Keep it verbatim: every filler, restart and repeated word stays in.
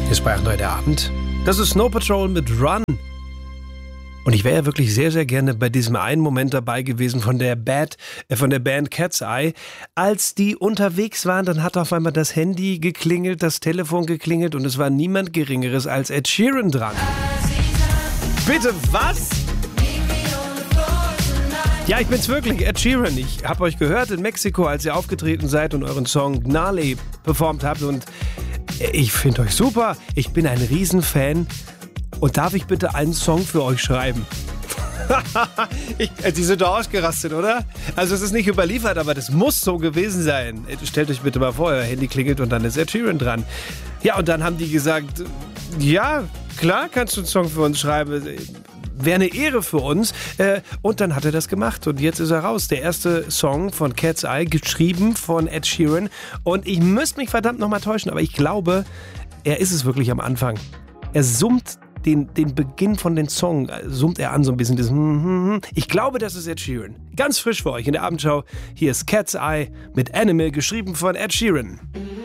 Hier ist Bayern heute Abend. Das ist Snow Patrol mit Run. Und ich wäre ja wirklich sehr, sehr gerne bei diesem einen Moment dabei gewesen von der, Bad, äh, von der Band Cat's Eye. Als die unterwegs waren, dann hat auf einmal das Handy geklingelt, das Telefon geklingelt und es war niemand Geringeres als Ed Sheeran dran. Bitte, was? Ja, ich bin's wirklich, Ed Sheeran. Ich habe euch gehört in Mexiko, als ihr aufgetreten seid und euren Song Gnarly performt habt. Und ich finde euch super. Ich bin ein Riesenfan. Und darf ich bitte einen Song für euch schreiben? ich, die sind doch ausgerastet, oder? Also es ist nicht überliefert, aber das muss so gewesen sein. Stellt euch bitte mal vor, euer Handy klingelt und dann ist Ed Sheeran dran. Ja, und dann haben die gesagt, ja, klar kannst du einen Song für uns schreiben. Wäre eine Ehre für uns. Und dann hat er das gemacht. Und jetzt ist er raus. Der erste Song von Cat's Eye, geschrieben von Ed Sheeran. Und ich müsste mich verdammt nochmal täuschen, aber ich glaube, er ist es wirklich am Anfang. Er summt den, den Beginn von den Song, summt er an so ein bisschen. Das ich glaube, das ist Ed Sheeran. Ganz frisch für euch in der Abendschau. Hier ist Cat's Eye mit Animal, geschrieben von Ed Sheeran.